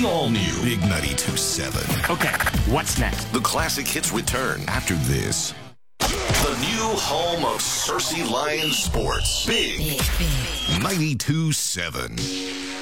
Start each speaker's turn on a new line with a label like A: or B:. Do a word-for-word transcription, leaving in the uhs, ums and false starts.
A: The all-new
B: Big ninety-two point seven.
C: Okay, what's next?
B: The classic hits return after this.
A: The new home of Cersei Lions Sports. Big
B: ninety-two point seven.